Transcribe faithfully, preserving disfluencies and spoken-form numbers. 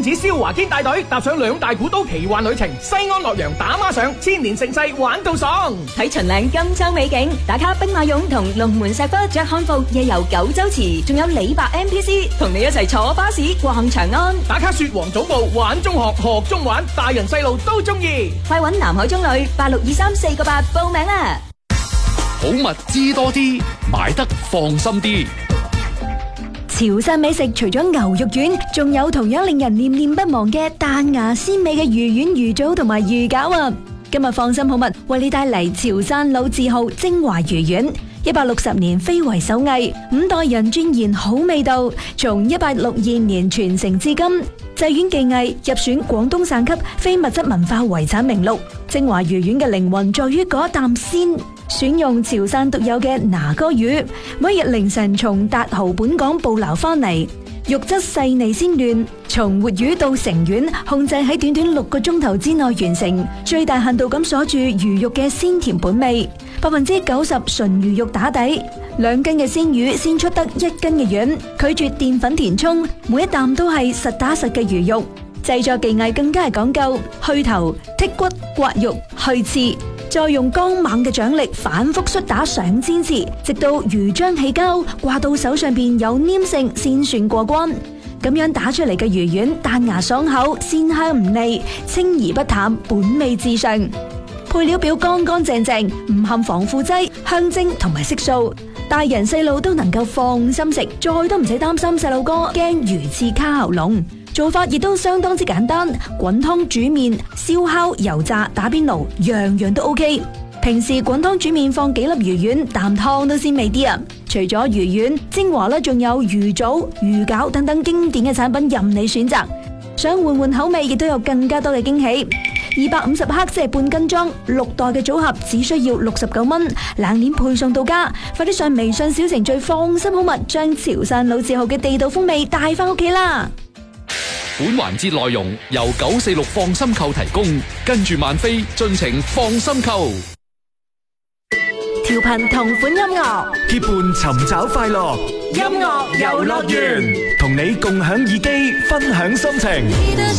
公子蕭華堅帶隊踏上兩大古都奇幻旅程，西安洛陽打孖上，千年盛世玩到爽。 睇秦嶺金秋美景，打卡兵馬俑同龍門石窟着漢服夜遊九州池，仲有李白 M P C 同你一齊坐巴士逛長安， 打卡雪皇總部玩中學，學中玩，大人細路都中意。 快搵南海中旅八六二三四個八報名啦！ 好物知多啲，買得放心啲。 潮汕美食除咗牛肉丸，仲有同樣令人念念不忘嘅彈牙鮮美嘅魚丸、魚棗同埋魚餃啊！今日放心好物為你帶嚟潮汕老字號精華魚丸，一百六十年非遺手藝，五代人鑽研好味道，從一八六二年傳承至今。製丸技藝入選廣東省級非物質文化遺產名錄。精華魚丸嘅靈魂在於嗰一啖鮮。選用潮汕獨有嘅拿哥魚，每日凌晨從達豪本港捕撈翻嚟，肉質細膩鮮嫩，從活魚到成丸，控制喺短短六個鐘頭之內完成，最大限度咁鎖住魚肉嘅鮮甜本味，百分之九十純魚肉打底，兩斤嘅鮮魚先出得一斤嘅丸，拒絕澱粉填充，每一啖都係實打實嘅魚肉。製作技藝更加係講究去頭、剔骨、刮肉、去刺。再用剛猛嘅掌力反覆摔打上千次，直到魚漿起膠，掛到手上邊有黏性先算過關。咁樣打出嚟嘅魚丸彈牙爽口，鮮香唔膩，清而不淡，本味至上。配料表乾乾淨淨，唔含防腐劑、香精同埋色素，大人細路都能夠放心食，再都唔使擔心細路哥驚魚刺卡喉嚨。做法亦都相當之簡單，滾湯煮麵、燒烤、油炸、打邊爐，樣樣都 OK。平時滾湯煮麵放幾粒魚丸，啖湯都鮮味啲啊！除咗魚丸，精華咧仲有魚棗、魚餃等等經典嘅產品任你選擇。想換換口味，亦都有更加多嘅驚喜。二百五十克即係半斤裝，六袋嘅組合只需要六十九蚊，冷鏈配送到家。快啲上微信小程序放心好物，將潮汕老字號嘅地道風味帶翻屋企啦！ 本環節內容由九四六放心購提供，跟住萬飛盡情放心購。 調頻同款音樂， 結伴尋找快樂， 音樂遊樂園， 同你共享耳機，分享心情。